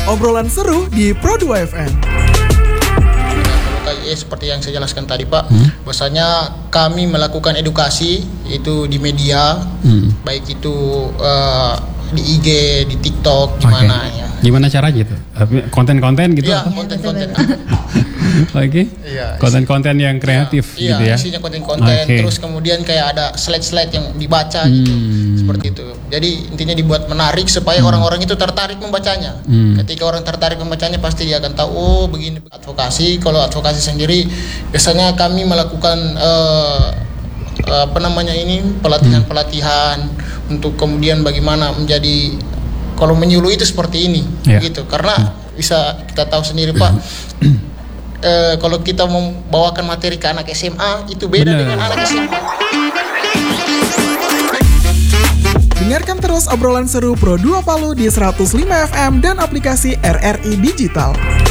obrolan seru di Pro2 FM. Seperti yang saya jelaskan tadi Pak, bahwasanya kami melakukan edukasi itu di media, baik itu di IG, di TikTok, gimana ya. Gimana caranya itu? Konten-konten gitu? Iya, konten-konten. Oke. Iya, konten-konten yang kreatif gitu ya. Isinya konten-konten. Terus kemudian kayak ada slide-slide yang dibaca gitu. Seperti itu. Jadi intinya dibuat menarik supaya orang-orang itu tertarik membacanya. Ketika orang tertarik membacanya pasti dia akan tahu, oh begini advokasi. Kalau advokasi sendiri biasanya kami melakukan pelatihan-pelatihan untuk kemudian bagaimana menjadi, kalau menyuluh itu seperti ini, gitu. Karena bisa kita tahu sendiri Pak, kalau kita membawakan materi ke anak SMA itu beda dengan anak SMA. Dengarkan terus obrolan seru Pro2 Palu di 105 FM dan aplikasi RRI Digital.